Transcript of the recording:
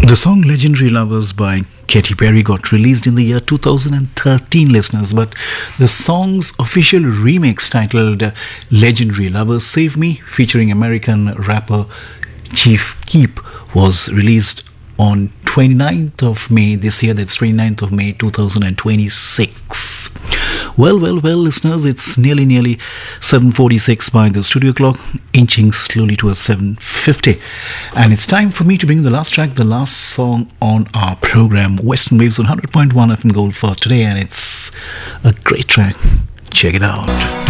The song Legendary Lovers by Katy Perry got released in the year 2013, listeners, but the song's official remix titled Legendary Lovers Save Me, featuring American rapper Chief Keef, was released on 29th of May this year. That's 29th of May 2026. Well, listeners, it's nearly 7:46 by the studio clock, inching slowly towards 7:50. And it's time for me to bring the last track, the last song on our program, Western Waves on 100.1 FM Gold for today. And it's a great track. Check it out.